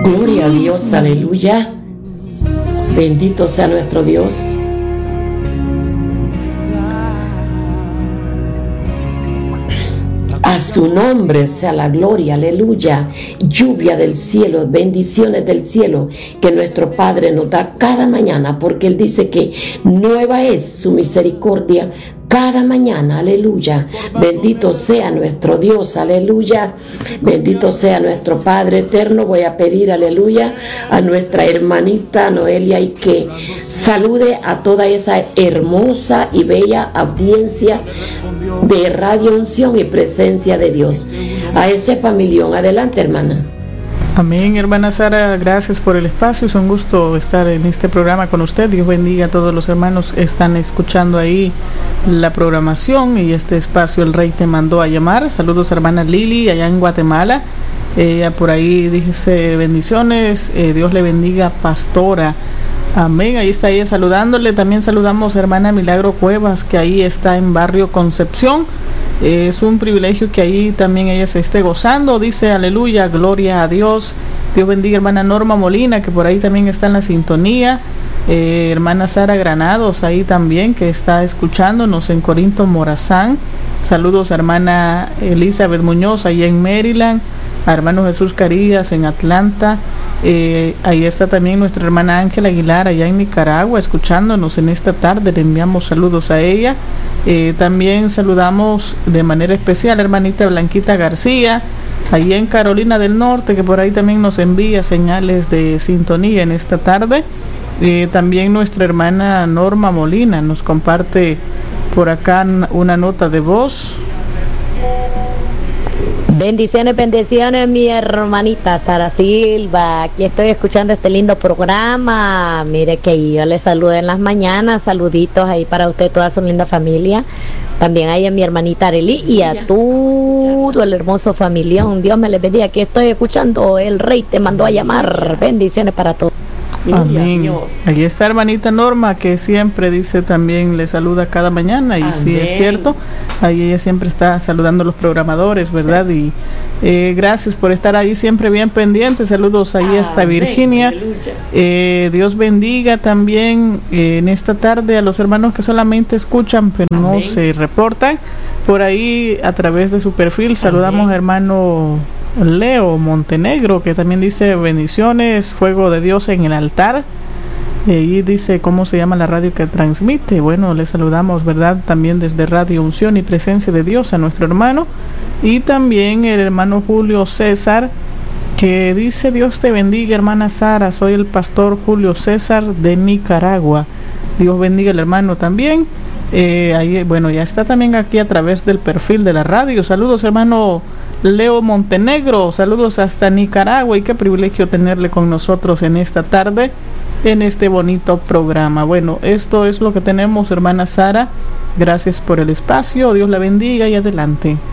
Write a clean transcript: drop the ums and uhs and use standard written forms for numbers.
Gloria a Dios, aleluya. Bendito sea nuestro Dios. A su nombre sea la gloria, aleluya. Lluvia del cielo, bendiciones del cielo que nuestro Padre nos da cada mañana, porque Él dice que nueva es su misericordia cada mañana, aleluya. Bendito sea nuestro Dios, aleluya. Bendito sea nuestro Padre eterno. Voy a pedir, aleluya, a nuestra hermanita Noelia y que salude a toda esa hermosa y bella audiencia de Radio Unción y Presencia de Dios. A ese familión, adelante, hermana. Amén, hermana Sara, gracias por el espacio, es un gusto estar en este programa con usted. Dios bendiga a todos los hermanos que están escuchando ahí la programación y este espacio El Rey te mandó a llamar. Saludos a hermana Lili allá en Guatemala, ella por ahí dice bendiciones, Dios le bendiga, pastora. Amén, ahí está ella saludándole. También saludamos a hermana Milagro Cuevas, que ahí está en Barrio Concepción. Es un privilegio que ahí también ella se esté gozando. Dice aleluya, gloria a Dios. Dios bendiga hermana Norma Molina, que por ahí también está en la sintonía. Hermana Sara Granados ahí también, que está escuchándonos en Corinto Morazán. Saludos a hermana Elizabeth Muñoz ahí en Maryland, a hermano Jesús Carillas en Atlanta. Ahí está también nuestra hermana Ángela Aguilar allá en Nicaragua escuchándonos en esta tarde. Le enviamos saludos a ella. También saludamos de manera especial a hermanita Blanquita García allá en Carolina del Norte, que por ahí también nos envía señales de sintonía en esta tarde. También nuestra hermana Norma Molina nos comparte por acá una nota de voz. Bendiciones, bendiciones, mi hermanita Sara Silva. Aquí estoy escuchando este lindo programa. Mire que yo le saludo en las mañanas. Saluditos ahí para usted, toda su linda familia. También ahí a mi hermanita Arely y a todo el hermoso familión. Dios me les bendiga. Aquí estoy escuchando El Rey te mandó a llamar. Bendiciones para todos. Amén. Ahí está hermanita Norma, que siempre dice también le saluda cada mañana, y amén. Sí es cierto, ahí ella siempre está saludando a los programadores, ¿verdad? Y gracias por estar ahí siempre bien pendiente. Saludos ahí hasta Virginia. Dios bendiga también en esta tarde a los hermanos que solamente escuchan pero no se reportan por ahí a través de su perfil. Saludamos a hermano Leo Montenegro, que también dice bendiciones, fuego de Dios en el altar. Y ahí dice cómo se llama la radio que transmite. Bueno, le saludamos, ¿verdad? También desde Radio Unción y Presencia de Dios a nuestro hermano. Y también el hermano Julio César, que dice Dios te bendiga, hermana Sara, soy el pastor Julio César de Nicaragua. Dios bendiga al hermano también. Ahí, bueno, ya está también aquí a través del perfil de la radio. Saludos, hermano Leo Montenegro, saludos hasta Nicaragua, y qué privilegio tenerle con nosotros en esta tarde, en este bonito programa. Bueno, esto es lo que tenemos, hermana Sara. Gracias por el espacio, Dios la bendiga y adelante.